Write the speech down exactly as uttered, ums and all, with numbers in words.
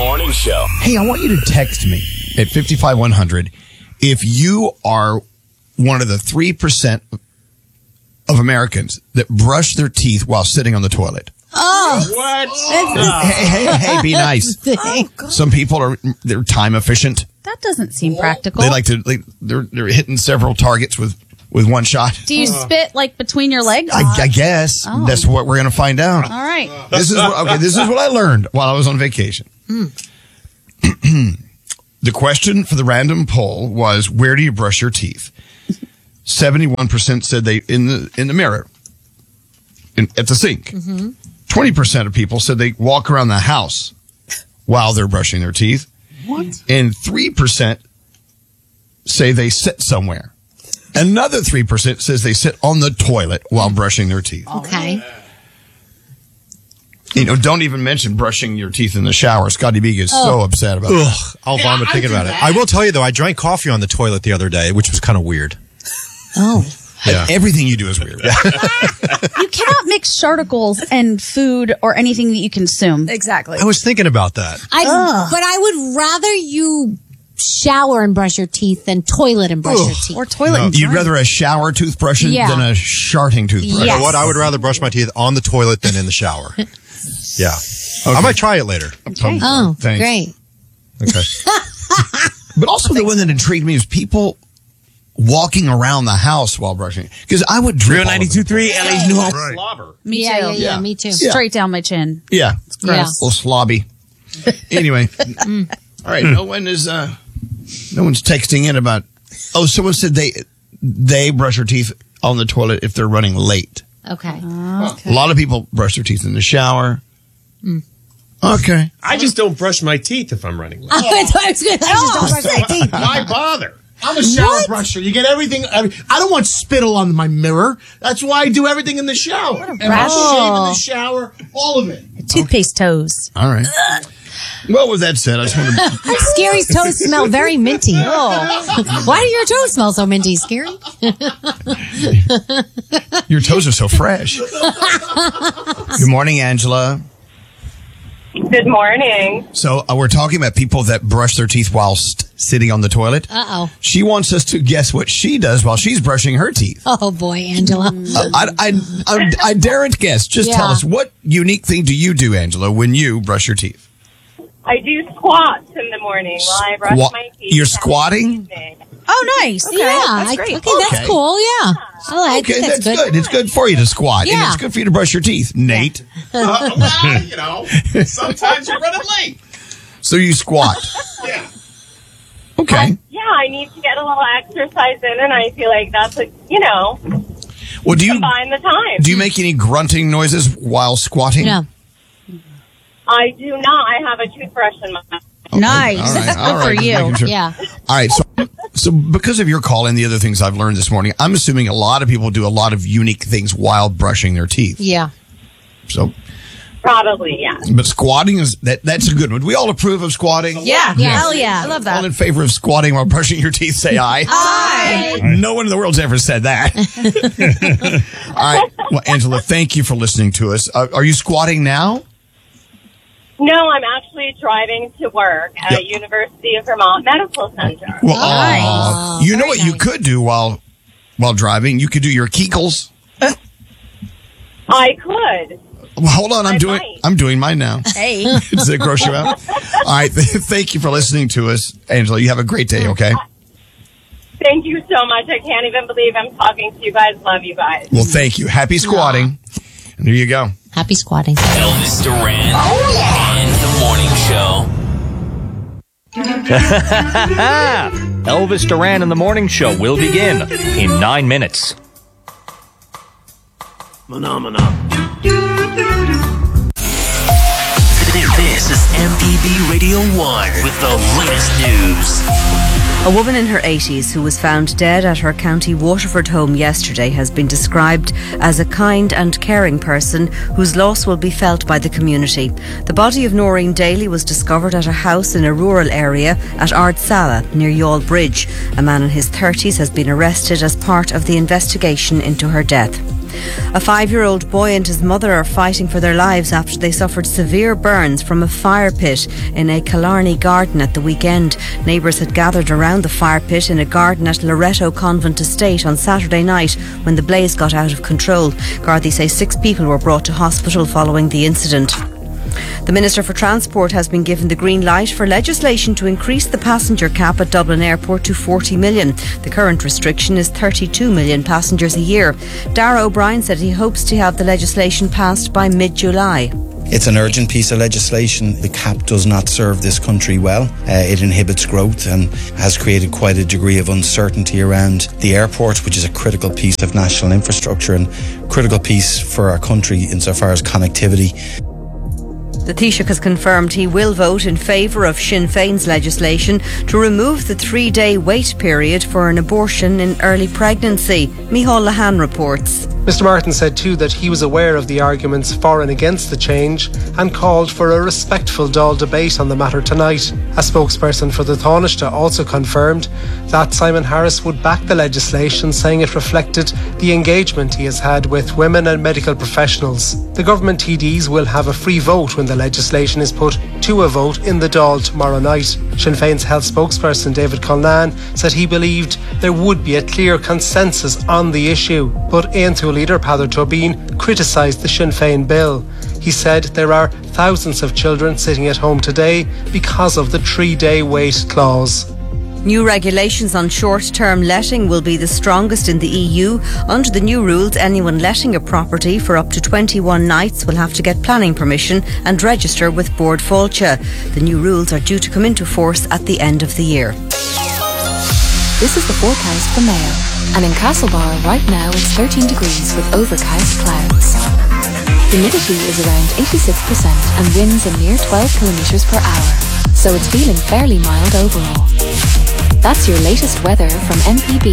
Morning Show. Hey, I want you to text me at five five one hundred if you are one of the three percent of Americans that brush their teeth while sitting on the toilet. Oh. What? Oh. Hey, hey, hey, be nice. Oh, Some people are, they're time efficient. That doesn't seem practical. They like to, like, they're, they're hitting several targets with, with one shot. Do you spit like between your legs? I, I guess Oh. that's what we're going to find out. All right. This is what, okay. This is what I learned while I was on vacation. The question for the random poll was, "Where do you brush your teeth?" Seventy-one percent said they in the in the mirror, in, at the sink. Mm-hmm. Twenty percent of people said they walk around the house while they're brushing their teeth. What? And three percent say they sit somewhere. Another three percent says they sit on the toilet while brushing their teeth. Okay. You know, don't even mention brushing your teeth in the shower. Scotty Beag is so upset about that. Ugh, I'll vomit thinking about it. I will tell you, though, I drank coffee on the toilet the other day, which was kind of weird. Oh. Yeah. Everything you do is weird. You cannot mix charticles and food or anything that you consume. Exactly. I was thinking about that. I, but I would rather you shower and brush your teeth than toilet and brush your teeth. Or toilet and You'd drink. rather a shower toothbrush Yeah. than a sharting toothbrush. You Yes. know what? I would rather brush my teeth on the toilet than in the shower. Yeah. I might try it later. Okay. Oh, Thanks. great. Okay. But also the one that intrigued me is people walking around the house while brushing. Because I would drip Real all over ninety-two the point three, L A's new home. Right. Slobber. Me yeah, too. yeah, yeah, Yeah. me too. Yeah. Straight down my chin. Yeah. Yeah. A little slobby. Anyway. All right. No one is, uh, no one's texting in about, oh, someone said they, they brush their teeth on the toilet if they're running late. Okay. A lot of people brush their teeth in the shower. Okay. I just don't brush my teeth if I'm running late. I was gonna- I just don't brush my teeth. Why bother? I'm a shower brusher. You get everything. I, mean, I don't want spittle on my mirror. That's why I do everything in the shower. And I shave in the shower, all of it. Toothpaste toes. All right. Well, with that said, I just want to. Scary's toes smell very minty. Oh. Why do your toes smell so minty, Scary? Your toes are so fresh. Good morning, Angela. Good morning. So uh, we're talking about people that brush their teeth whilst sitting on the toilet. Uh-oh. She wants us to guess what she does while she's brushing her teeth. Oh, boy, Angela. Uh, I, I, I, I daren't guess. Just Yeah. tell us, what unique thing do you do, Angela, when you brush your teeth? I do squats in the morning while I brush Squat- my teeth. You're and squatting? evening. Oh, nice. Okay. yeah. That's I- great. okay, that's Okay. cool. Yeah. I like Okay, it. that's, good. It's good for you to squat. And Yeah. it's good for you to brush your teeth, Nate. Uh, well, you know, sometimes you're running late. So you squat. Yeah. Okay. Yeah, I need to get a little exercise in, and I feel like that's a, you know, Well, do you combine the time. do you make any grunting noises while squatting? No. I do not. I have a toothbrush in my mouth. Nice. All right. Good All right. for Just you. making sure. Yeah. All right. So, so because of your call and the other things I've learned this morning, I'm assuming a lot of people do a lot of unique things while brushing their teeth. Yeah. So, Probably, yeah. but squatting is that that's a good one. We all approve of squatting. Yeah. Yeah. Hell yeah. I love All that. in favor of squatting while brushing your teeth, say aye. Aye. No one in the world's ever said that. All right. Well, Angela, thank you for listening to us. Uh, are you squatting now? No, I'm actually driving to work at Yep. University of Vermont Medical Center. Well, Nice. aw. you know very what you nice. could do while while driving? You could do your Kegels. I could. Well, hold on, I'm I doing might. I'm doing mine now. Hey. Does it gross you out? All right. Thank you for listening to us, Angela. You have a great day. Okay. Thank you so much. I can't even believe I'm talking to you guys. Love you guys. Well, thank you. Happy squatting. And there you go. Happy squatting. Elvis Duran and the Morning Show. Elvis Duran and the Morning Show will begin in nine minutes. This is M P B Radio one with the latest news. A woman in her eighties who was found dead at her County Waterford home yesterday has been described as a kind and caring person whose loss will be felt by the community. The body of Noreen Daly was discovered at a house in a rural area at Ardsala near Youghal Bridge. A man in his thirties has been arrested as part of the investigation into her death. A five-year-old boy and his mother are fighting for their lives after they suffered severe burns from a fire pit in a Killarney garden at the weekend. Neighbours had gathered around the fire pit in a garden at Loretto Convent Estate on Saturday night when the blaze got out of control. Gardaí say six people were brought to hospital following the incident. The Minister for Transport has been given the green light for legislation to increase the passenger cap at Dublin Airport to forty million. The current restriction is thirty-two million passengers a year. Darragh O'Brien said he hopes to have the legislation passed by mid-July. It's an urgent piece of legislation. The cap does not serve this country well. Uh, it inhibits growth and has created quite a degree of uncertainty around the airport, which is a critical piece of national infrastructure and critical piece for our country insofar as connectivity. The Taoiseach has confirmed he will vote in favour of Sinn Féin's legislation to remove the three-day wait period for an abortion in early pregnancy. Micheál Lahan reports. Mr Martin said too that he was aware of the arguments for and against the change and called for a respectful Dáil debate on the matter tonight. A spokesperson for the Taoiseach also confirmed that Simon Harris would back the legislation, saying it reflected the engagement he has had with women and medical professionals. The government T Ds will have a free vote when the legislation is put to a vote in the Dáil tomorrow night. Sinn Féin's health spokesperson David Conlan said he believed there would be a clear consensus on the issue, but Aontu leader Peadar Tóibín criticised the Sinn Féin bill. He said there are thousands of children sitting at home today because of the three-day wait clause. New regulations on short-term letting will be the strongest in the E U. Under the new rules, anyone letting a property for up to twenty-one nights will have to get planning permission and register with Bord Fáilte. The new rules are due to come into force at the end of the year. This is the forecast for Mayo. And in Castlebar right now it's thirteen degrees with overcast clouds. Humidity is around eighty-six percent and winds a near twelve kilometres per hour. So it's feeling fairly mild overall. That's your latest weather from M P B.